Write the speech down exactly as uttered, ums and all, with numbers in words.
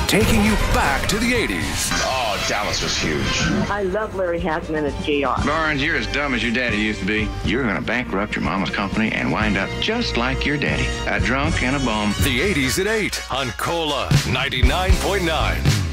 taking you back to the eighties. Oh, Dallas was huge. I love Larry Hasman as J R. Barnes, you're as dumb as your daddy used to be. You're going to bankrupt your mama's company and wind up just like your daddy, a drunk and a bum. The eighties at eight on Cola ninety-nine point nine.